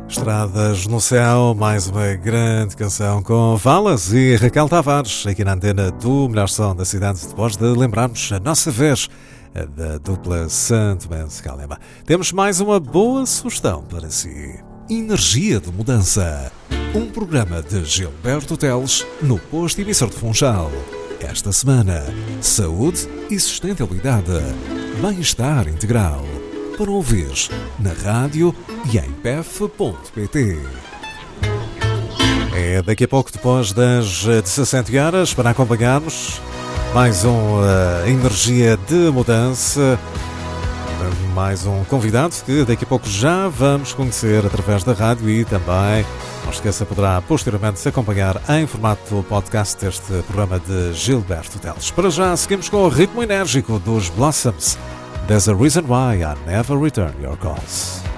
Estradas no Céu, mais uma grande canção com Valas e Raquel Tavares, aqui na antena do Melhor Som da cidade, depois de lembrarmos a nossa vez da dupla Santomense Calema. Temos mais uma boa sugestão para si. Energia de Mudança, um programa de Gilberto Teles no posto emissor de Funchal. Esta semana, saúde e sustentabilidade, bem-estar integral. Para ouvir na rádio e em pef.pt. É daqui a pouco, depois das 17 horas, para acompanharmos mais Energia de Mudança, mais um convidado que daqui a pouco já vamos conhecer através da rádio e também, não esqueça, poderá posteriormente acompanhar em formato podcast este programa de Gilberto Teles. Para já, seguimos com o ritmo enérgico dos Blossoms. There's a reason why I never return your calls.